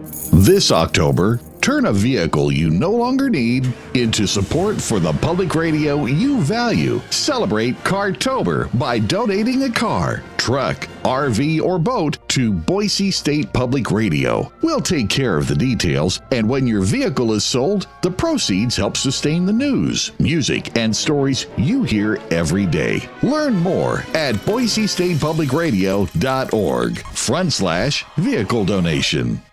This October, turn a vehicle you no longer need into support for the public radio you value. Celebrate Cartober by donating a car, truck, RV, or boat to Boise State Public Radio. We'll take care of the details, and when your vehicle is sold, the proceeds help sustain the news, music, and stories you hear every day. Learn more at boisestatepublicradio.org/vehicle donation.